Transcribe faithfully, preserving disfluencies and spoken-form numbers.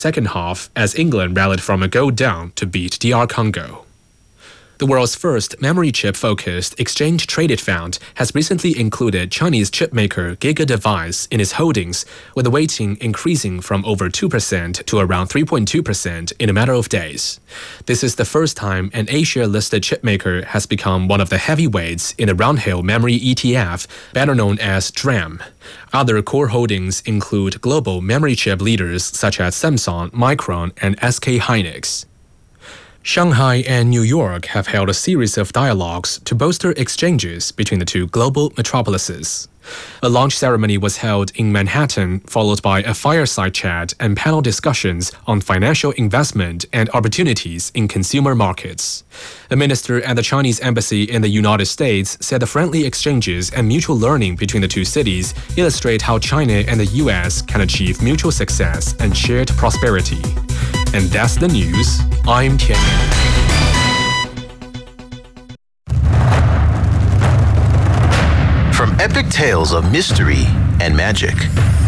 second half as England rallied from a goal down to beat D R Congo. The world's first memory chip-focused exchange-traded fund has recently included Chinese chipmaker Giga Device in its holdings, with the weighting increasing from over two percent to around three point two percent in a matter of days. This is the first time an Asia-listed chipmaker has become one of the heavyweights in the Roundhill Memory E T F, better known as DRAM. Other core holdings include global memory chip leaders such as Samsung, Micron, and S K Hynix. Shanghai and New York have held a series of dialogues to bolster exchanges between the two global metropolises. A launch ceremony was held in Manhattan, followed by a fireside chat and panel discussions on financial investment and opportunities in consumer markets. A minister at the Chinese embassy in the United States said the friendly exchanges and mutual learning between the two cities illustrate how China and the U S can achieve mutual success and shared prosperity. And that's the news. I'm Tian Yan. From epic tales of mystery and magic